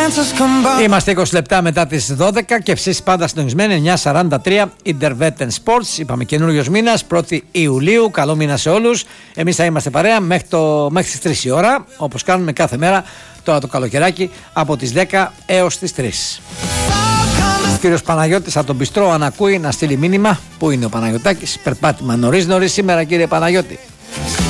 Είμαστε 20 λεπτά μετά τις 12 και εσείς πάντα συντονισμένοι 9:43 Intervetten Sports. Είπαμε καινούριος μήνας, 1η Ιουλίου. Καλό μήνα σε όλους. Εμείς θα είμαστε παρέα μέχρι τις 3 η ώρα, όπως κάνουμε κάθε μέρα τώρα το καλοκαιράκι από τις 10 έως τις 3. Ο κύριος Παναγιώτης από τον Μπιστρό, αν ακούει, να στείλει μήνυμα. Πού είναι ο Παναγιωτάκης? Περπάτημα νωρίς σήμερα, κύριε Παναγιώτη.